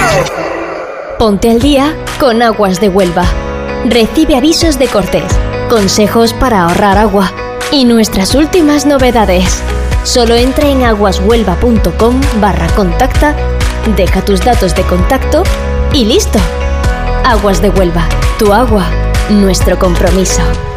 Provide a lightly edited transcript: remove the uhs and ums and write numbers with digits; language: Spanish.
Ponte al día con Aguas de Huelva. Recibe avisos de cortes, consejos para ahorrar agua y nuestras últimas novedades. Solo entra en aguashuelva.com/contacta, deja tus datos de contacto y listo. Aguas de Huelva, tu agua, nuestro compromiso.